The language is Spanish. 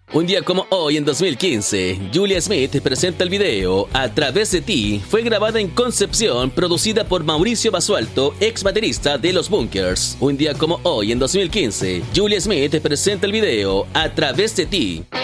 Un día como hoy, en 2015, Julia Smith presenta el video A Través de Ti. Fue grabada en Concepción, producida por Mauricio Basualto, ex baterista de Los Bunkers. Un día como hoy, en 2015, Julia Smith presenta el video A Través de Ti.